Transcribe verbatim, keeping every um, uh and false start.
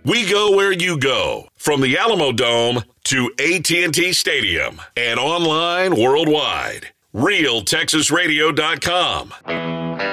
We go where you go, from the Alamo Dome to A T and T Stadium and online worldwide. real texas radio dot com.